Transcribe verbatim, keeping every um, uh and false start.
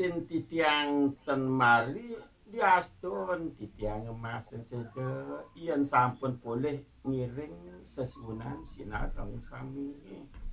Lajeng titiang ten mari diastun titiang emasen seda yen sampun boleh ngiring sesunan sinareng sami.